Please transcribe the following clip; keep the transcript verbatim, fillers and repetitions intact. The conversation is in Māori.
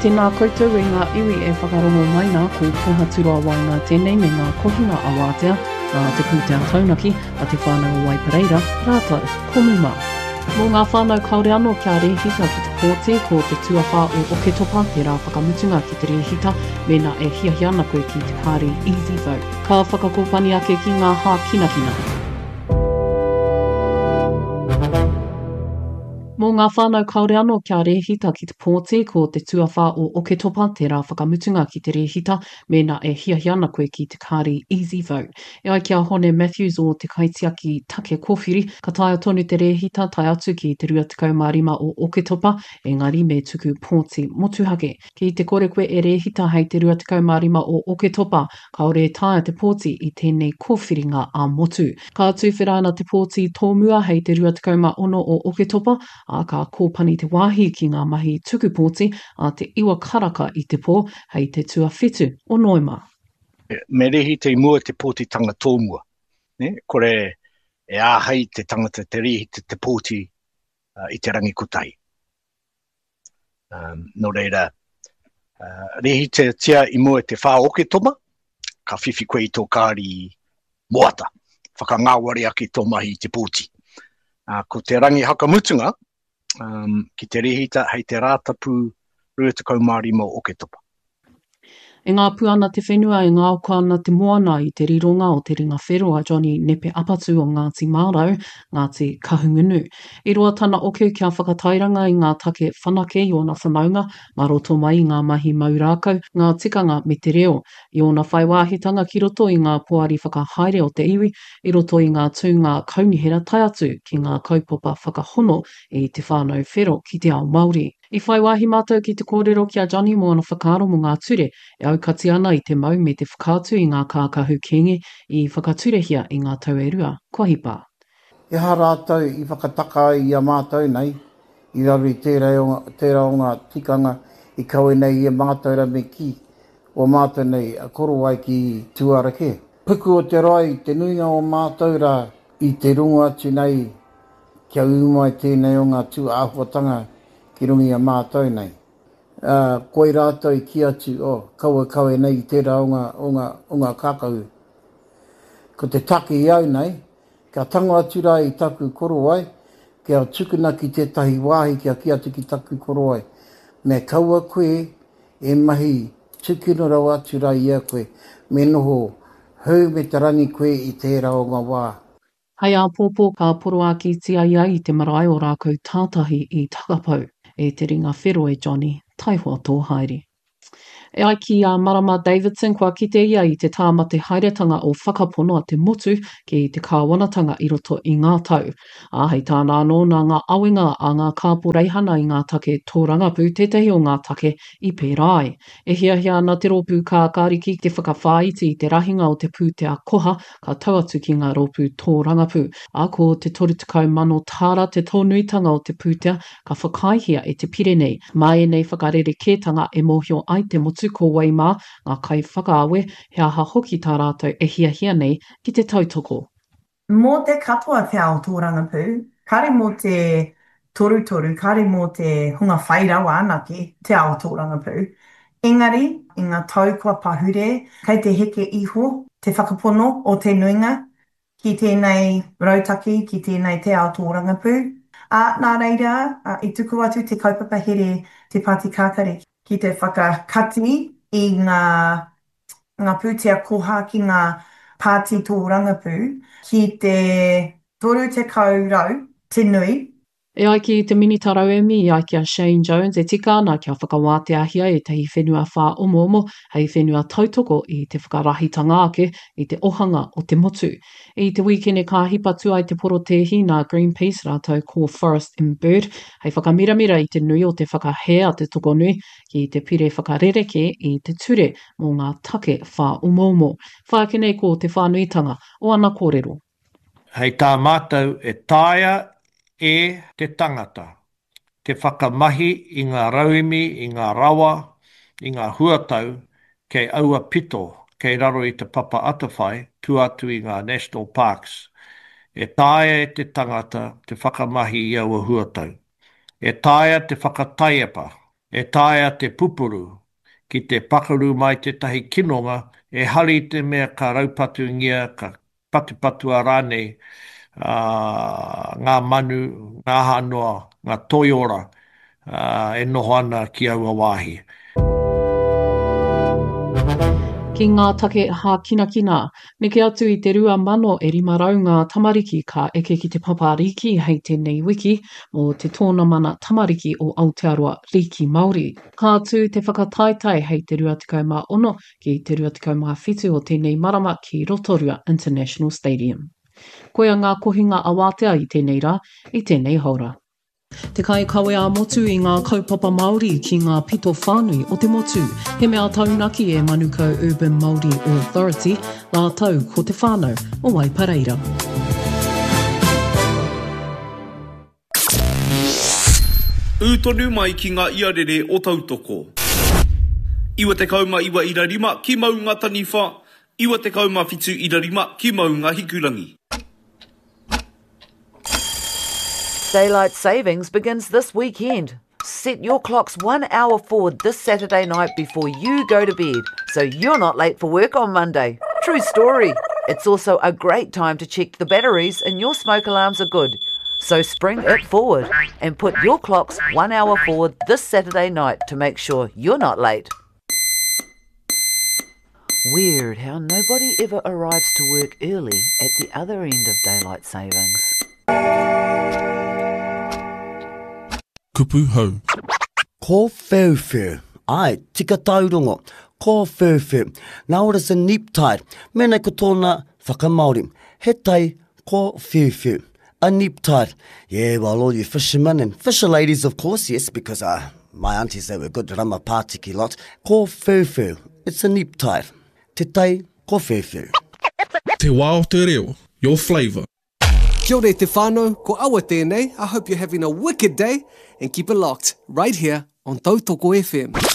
Tēnā koutou e ngā iwi e whakarongo mai nā ko Toha Turoa Wainga tēnei me ngā kohinga awatea, ngā te pūtea taunaki, a te whānau wai pareira, rātou, komuma. Mō ngā whānau kaore anō kia rehita ki te pōte ko te tuawha o Oketopa, te rā whakamutunga ki te rehita, mena e hiahi ana koe ki te kāri Easy Vote. Ka whakakopani ake ki ngā hā kinakina. Mō ngā whānau kaore anō kia rehita ki te pōte ko te tuawha o Oketopa, te rā whakamutunga ki te rehita, mena e hiahi ana koe ki te kāri Easy Vote. E ai kia hone Matthews o te kaitiaki take kōwhiri, ka taia tonu te rehita tai atu ki te rua tekau mā rima o Oketopa, engari me tuku pōte motuhake. Ki te kore koe e rehita hei te rua tekau mā rima o Oketopa, kaore taia te pōte i tēnei kōwhiringa a motu. Ka tuwhera ana te pōte tōmua hei te rua tekau mā ono o Oketopa, a ka kōpani te wāhi ki ngā mahi tuku pōti a te iwa karaka i te pō hei te tuawhitu o Noema. Me rehi te mua te pōti tanga tōmua. Ne? Kore e āhei te tangata te rehi te, te pōti uh, i te rangi kotai. Um, no reira, uh, rehi te tia i mua te whā Oketopa, ka whiwhi koe i tō kāri moata. Whakangāwari ake tō mahi i te pōti. Uh, ko te rangi hakamutunga, Um, ki te rehita hei te rātapu rua tekau mā rima o Oketopa. E ngā puana te whenua e ngā oka ana te moana i te rironga o te ringa whenua Johnny Nepe Apatu o Ngāti Mārau, Ngāti Kahungunu. I roa tana oku kia whakatairanga i ngā take whanake i ona whanaunga, ma roto mai i ngā mahi maurākau, ngā tikanga me te reo. I ona whaiwāhitanga ki roto i ngā poari whakahaere o te iwi, i roto i ngā tūnga kaunihera tai atu ki ngā kaupapa whakahono i te whānau whero ki te ao Māori. I whai wāhi mātou ki te kōrero ki a Johnny mō ana whakaaro mō ngā ture, e au kati ana i te mau me te whakātu i ngā kākahu kenge i whakaturehia i ngā tau e rua. Kua hipa. E ha rātou i whakataka i a mātou nei, i raru i tērā o ngā tikanga i kaue nei i a mātou me ki o mātou nei a koro ai ki tuarake. Puku o te rai, te nuinga o mātou rā i te runga atu nei, kia umai tēnei o ngā tū āhuatanga ki rungi a mātou nei. Uh, koi rātou i ki atu, oh, kaua kaue nei i tērā o ngā, o ngā, o ngā kākau. Ko te take i au nei, kia tango atu rā i taku koro ai, kia tukuna ki tētahi wāhi kia ki atu ki taku koro ai. Me kaua koe e mahi tukuna rau atu rā i a koe, me noho hau me te rangi koe i tērā o ngā wā. Hei a pōpō ka poro a ki tia ia i te marae o rākau tātahi i takapau. E te ringa whero e Johnny, taihua tō haere. E ai ki a Marama Davidson kua kite ia i te tāmate hairetanga o whakapono a te motu ki te kāwanatanga i roto i ngā tau. A hei tāna anō nā ngā awenga a ngā kāporeihana i ngā take tōrangapū, tētahi o ngā take i pērai. E hiahia ana te rōpū kā kāriki te whakawhāiti i te rahinga o te pūtea koha ka tau atu ki ngā rōpū tōrangapū. A ko te toru tekau mano tāra te tōnuitanga o te pūtea ka whakaihia e te Pirenei. Mai e nei whakarerekētanga e mōhio ai te motu ko Waimā, ngā kai whakaawe, he aha hoki tā rātou e hiahia nei ki te tautoko. Mō te katoa te ao tōrangapū, kare mō te toru-toru, kare mō te hunga whairawa anake te ao tōrangapū. Engari, i ngā tau kua pahure, kei te heke iho, te whakapono o te nuinga, ki tēnei rautaki, ki tēnei te ao tōrangapū. A nā reira, a, i tuku atu te kaupapa here te Pāti Kākare. Ki te whakakati i ngā, ngā pūtea koha ki ngā pāti tōrangapū, ki te toru te kaurau, te nui. E ai ki te mini tarauemi, i ai ki a Shane Jones, e tika ana kia whakawāte ahia e tehi whenua whā omo-omo, hei whenua tautoko i te whakarahitanga ake i te ohanga o te motu. I te weekend e ka hipatu ai te porotehi nā Greenpeace rātou ko Forest and Bird, hei whakamiramira i te nui o te whakahea te tokonui, ki te pire whakarereke i te ture mō ngā take whā omo-omo. Whākenei ko te whānuitanga o ana kōrero. Hei tā mātou e tāia e te tangata, te whakamahi i ngā rauemi, i ngā rawa, i ngā huatau, kei aua pito, kei raro i te papa atawhai, tu atu i ngā National Parks. E tāia e te tangata, te whakamahi i aua huatau. E tāia te whakataiapa, e taia te pupuru ki te pakaru mai te tahi kinonga e hari te mea ka raupatu ngia, ka patupatu a rānei uh, ngā manu, ngā hanoa, ngā toiora uh, e noho ana ki aua wāhi. Ki ngā take hā kina kina, neke atu i te rua mano e rima rau ngā tamariki ka eke ki te papariki hei tēnei wiki o te tōna mana tamariki o Aotearoa Riki Māori. Ka atu te whakataitai hei te rua tekau mā ono ki te rua tekau mā whitu o tēnei marama ki Rotorua International Stadium. Koia ngā kohinga awātea i tēnei rā, i tēnei haura. Te kai kawe a motu i ngā kaupapa Māori ki ngā pito whānui o te motu, he mea taunaki e Manukau Urban Māori Authority, la tau ko te whānau o Waipareira. Ūtonu mai ki ngā iarere o tautoko. Iwa te kauma iwa ira rima ki mau ngā taniwha, iwa te kauma whitu ira rima ki mau ngā hikurangi. Daylight savings begins this weekend. Set your clocks one hour forward this Saturday night before you go to bed, so you're not late for work on Monday. True story. It's also a great time to check the batteries and your smoke alarms are good. So spring it forward and put your clocks one hour forward this Saturday night to make sure you're not late. Weird how nobody ever arrives to work early at the other end of daylight savings. Kupu hau. Ko whewhew. Ai, tika taurongo. Ko whewhew. Now it is a nip tide. Mene ko tōna whakamauri. He tai ko whewhew. A nip tide. Yeah, well, all you fishermen and fisher ladies, of course, yes, because uh, my aunties, they were good rama pātiki lot. Ko whewhew. It's a nip tide. Te tai ko whewhew. Te wā o te reo. Your flavour. Kia ora te whānau, ko awa tēnei. I hope you're having a wicked day and keep it locked right here on Tautoko F M.